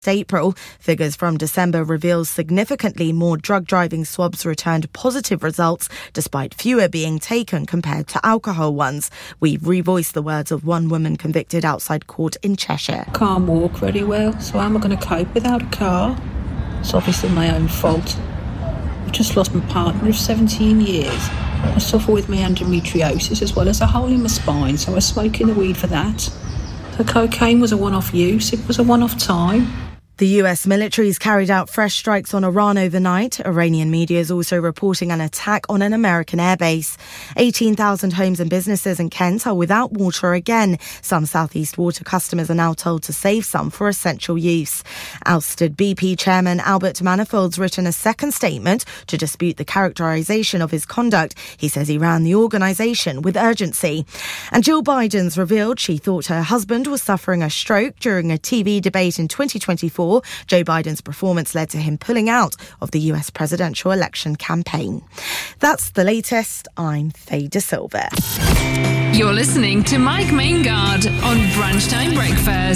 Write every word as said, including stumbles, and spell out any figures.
April. Figures from December reveal significantly more drug driving swabs returned positive results, despite fewer being taken compared to alcohol ones. We've revoiced the words of one woman convicted outside court in Cheshire. Can't walk very well, so how am I going to cope without a car? It's obviously my own fault. I've just lost my partner of seventeen years. I suffer with my endometriosis as well as a hole in my spine, so I was smoking the weed for that. The cocaine was a one-off use, it was a one-off time. The U S military's carried out fresh strikes on Iran overnight. Iranian media is also reporting an attack on an American airbase. eighteen thousand homes and businesses in Kent are without water again. Some South East Water customers are now told to save some for essential use. Ousted B P chairman Albert Manifold's written a second statement to dispute the characterisation of his conduct. He says he ran the organisation with urgency. And Jill Biden's revealed she thought her husband was suffering a stroke during a T V debate in twenty twenty-four. Joe Biden's performance led to him pulling out of the U S presidential election campaign. That's the latest. I'm Faye De Silva. You're listening to Mike Maingard on Brunchtime Breakfast.